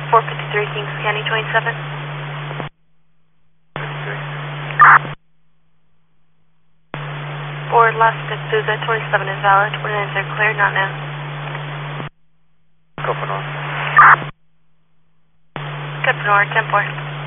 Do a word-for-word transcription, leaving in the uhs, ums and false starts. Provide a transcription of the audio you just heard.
four fifty-three Kings County twenty-seven. For Las Suza twenty-seven is valid. When is there clear? Not known. Copenhagen. Copenhagen, ten four.